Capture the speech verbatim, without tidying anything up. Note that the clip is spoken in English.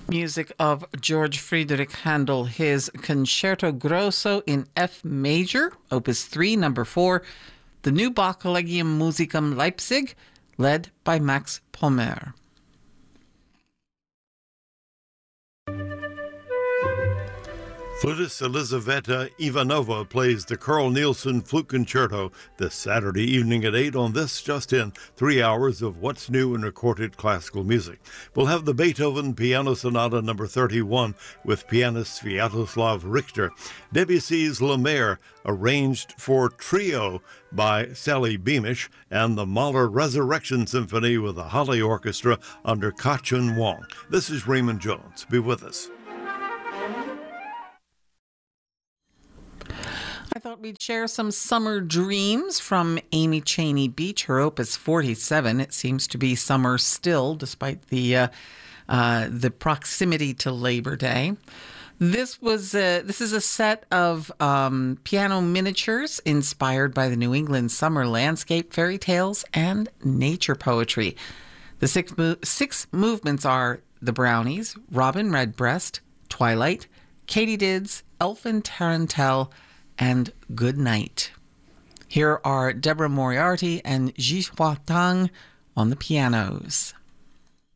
Music of George Friedrich Handel, his Concerto Grosso in F major, Opus three, number four, the new Bach Collegium Musicum Leipzig, led by Max Palmer. Flutist Elizaveta Ivanova plays the Carl Nielsen Flute Concerto this Saturday evening at eight on This Just In, three hours of what's new in recorded classical music. We'll have the Beethoven Piano Sonata number thirty-one with pianist Sviatoslav Richter, Debussy's La Mer, arranged for trio by Sally Beamish, and the Mahler Resurrection Symphony with the Halle Orchestra under Ka-Chun Wong. This is Raymond Jones. Be with us. I thought we'd share some summer dreams from Amy Cheney Beach, her Opus forty-seven. It seems to be summer still, despite the uh, uh, the proximity to Labor Day. This was uh, this is a set of um, piano miniatures inspired by the New England summer landscape, fairy tales, and nature poetry. The six mo- six movements are The Brownies, Robin Redbreast, Twilight, Katydids, Elfin Tarantelle, and Good Night. Here are Deborah Moriarty and Ji Hua Tang on the pianos.